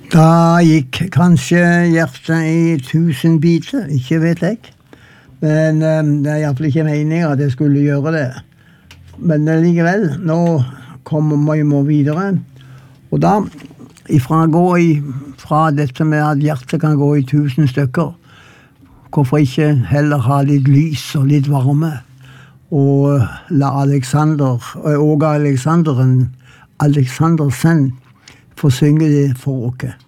Da gikk kanskje hjertet i 1000 biter, ikke vet jeg. Men det er i hvert fall ikke meningen at jeg skulle gjøre det. Men likevel, nå kommer vi videre. Og da, fra dette med at hjertet kan gå i 1000 stykker, hvorfor ikke heller ha litt lys og litt varme, og la Aleksandersen få synge det for oss.